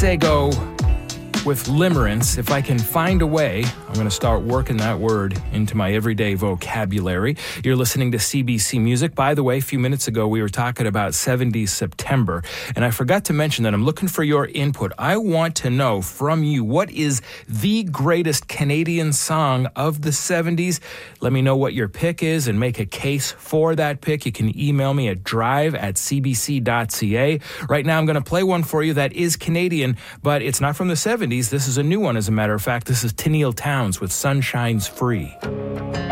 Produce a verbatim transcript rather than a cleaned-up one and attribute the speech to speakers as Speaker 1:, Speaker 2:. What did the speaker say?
Speaker 1: say go with limerence. If I can find a way, I'm going to start working that word into my everyday vocabulary. You're listening to C B C Music. By the way, a few minutes ago, we were talking about seventies September, and I forgot to mention that I'm looking for your input. I want to know from you, what is the greatest Canadian song of the seventies? Let me know what your pick is and make a case for that pick. You can email me at drive at c b c dot c a. Right now, I'm going to play one for you that is Canadian, but it's not from the seventies. This is a new one, as a matter of fact. This is Tenille Townes with Sunshine's Free.